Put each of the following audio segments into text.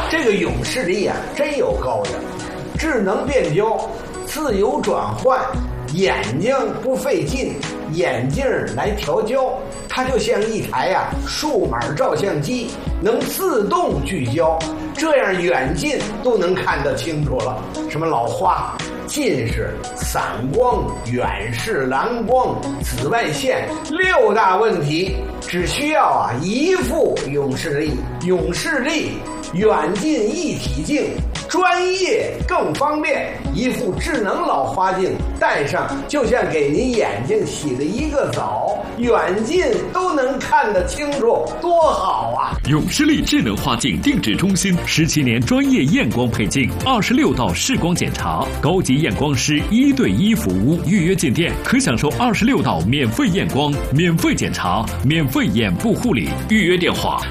这个永视力啊，真有高的，智能变焦，自由转换，眼睛不费劲，眼镜来调焦，它就像一台数码照相机，能自动聚焦，这样远近都能看得清楚了。什么老花、近视、散光、远视、蓝光、紫外线6大问题，只需要一副永视力。永视力远近一体镜，专业更方便，一副智能老花镜戴上就像给您眼睛洗了一个澡，远近都能看得清楚，多好啊！ 永视力智能花镜定制中心17年专业验光配镜，26道视光检查，高级验光师1对1服务，预约进店可享受26道免费验光、免费检查、免费眼部护理。预约电话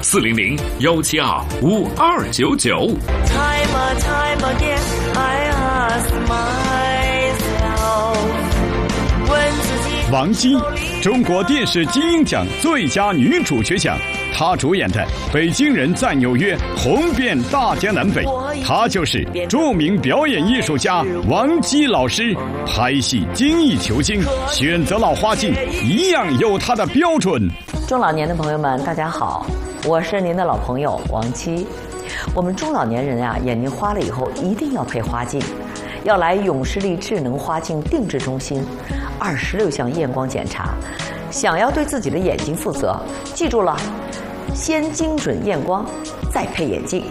400-172-5299。 Time again, I ask myself. 问自己。 王姬，中国电视金鹰奖最佳女主角奖，她主演的《北京人在纽约》红遍大江南北。她就是著名表演艺术家王姬老师。拍戏精益求精，选择老花镜一样有她的标准。 中老年的朋友们，大家好，我是您的老朋友王姬。我们中老年人眼睛花了以后一定要配花镜，要来永视力智能花镜定制中心，26项验光检查。想要对自己的眼睛负责，记住了，先精准验光，再配眼镜。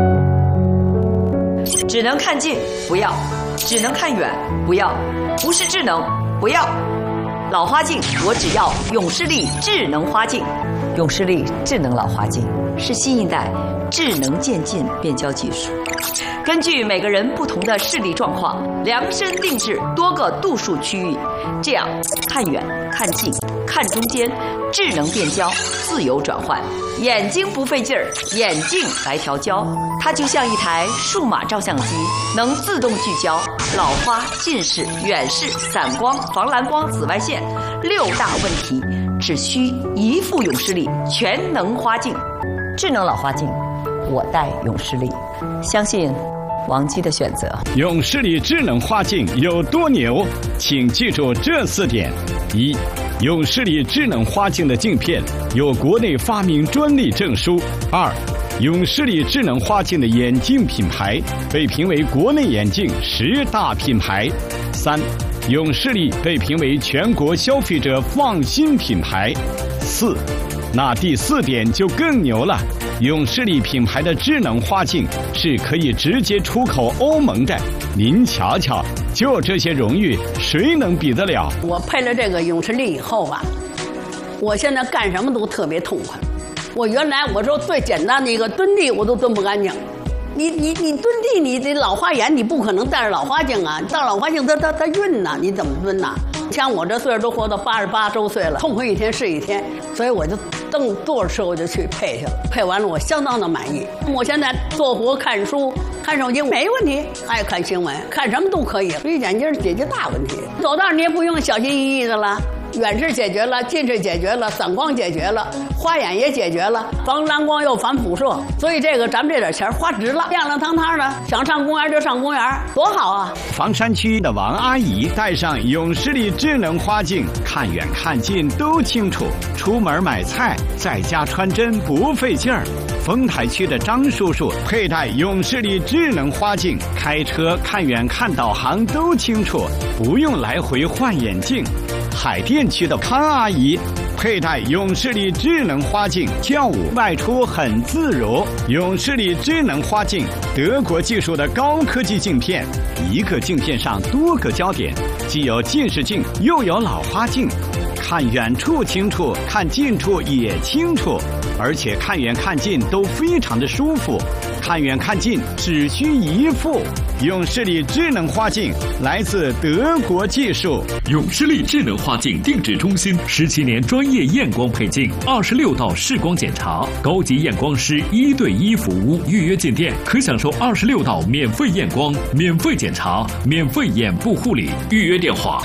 只能看近不要，只能看远不要，不是智能不要。老花镜我只要永视力智能花镜。永视力智能老花镜是新一代智能渐进变焦技术，根据每个人不同的视力状况，量身定制多个度数区域，这样看远、看近、看中间，智能变焦，自由转换，眼睛不费劲儿，眼镜来调焦，它就像一台数码照相机，能自动聚焦老花、近视、远视、散光、防蓝光、紫外线6大问题，只需一副永视力全能花镜。智能老花镜，我戴永视力，相信王姬的选择。 永视力智能花镜有多牛？请记住这4点：一、永视力智能花镜的镜片有国内发明专利证书；二、永视力智能花镜的眼镜品牌被评为国内眼镜10大品牌；三、永视力被评为全国消费者放心品牌；四、那第4点就更牛了，永视力品牌的智能花镜是可以直接出口欧盟的。您瞧瞧，就这些荣誉，谁能比得了？ 我配了这个永视力以后吧，我现在干什么都特别痛快。我原来我说最简单的一个蹲地我都蹲不干净，你蹲地，你这老花眼你不可能戴着老花镜啊，戴老花镜它晕呐，你怎么蹲呐？像我这岁数都活到88周岁了，痛快一天是一天，所以我就多少时候我就去配去了，配完了我相当的满意。我现在做活看书、看手机没问题，爱看新闻，看什么都可以，所以眼镜解决大问题。走道你也不用小心翼翼的了。远视解决了，近视解决了，散光解决了，花眼也解决了，防蓝光又防辐射，所以这个咱们这点钱花值了，亮亮堂堂的，想上公园就上公园，多好啊！ 房山区的王阿姨戴上永视力智能花镜，看远看近都清楚，出门买菜在家穿针不费劲儿。丰台区的张叔叔佩戴永视力智能花镜，开车看远看导航都清楚，不用来回换眼镜。海淀区的康阿姨佩戴永视力智能花镜，跳舞外出很自如。永视力智能花镜，德国技术的高科技镜片，一个镜片上多个焦点，既有近视镜又有老花镜，看远处清楚，看近处也清楚，而且看远看近都非常的舒服。看远看近只需一副。永视力智能花镜来自德国技术。 永视力智能花镜定制中心17年专业验光配镜，26道视光检查，高级验光师1对1服务，预约进店可享受26道免费验光、免费检查、免费眼部护理。预约电话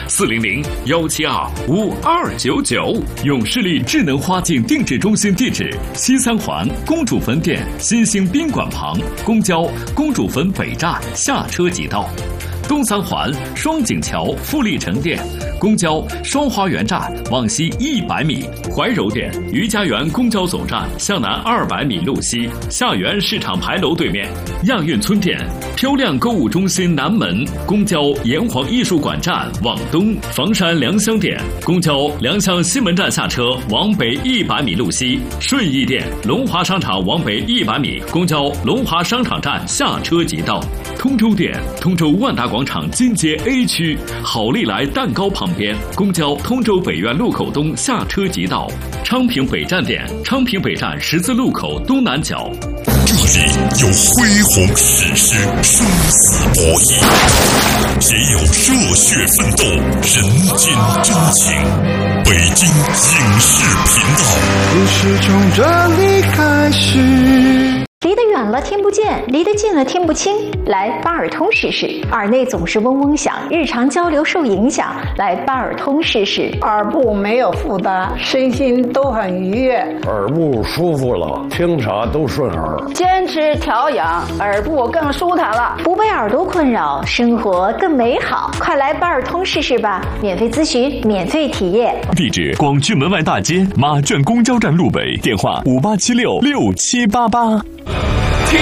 400-172-5299。永视力智能花镜定制中心地址：西三环公主坟店新兴宾馆旁。 场，公交公主坟北站下车即到。东三环双井桥富力城店，公交双花园站往西100米，怀柔店余家园公交总站向南200米路西，下园市场牌楼对面。亚运村店漂亮购物中心南门，公交炎黄艺术馆站往东，房山良乡店公交良乡西门站下车往北100米路西，顺义店龙华商场往北100米，公交龙华商场站下车即到。通州店通州万达广场金街 A 区好利来蛋糕旁边，公交通州北苑路口东下车即到。昌平北站店昌平北站十字路口东南角。 这里有恢宏史诗，生死博弈，也有热血奋斗，人间真情。北京影视频道， 故事从这里开始。 离得远了听不见，离得近了听不清。来八尔通试试，耳内总是嗡嗡响，日常交流受影响。来八尔通试试， 耳部没有负担，身心都很愉悦， 耳部舒服了，听啥都顺耳。 坚持调养，耳部更舒坦了， 不被耳朵困扰，生活更美好。快来八尔通试试吧，免费咨询，免费体验。 地址：广渠门外大街马圈公交站路北，电话58766788。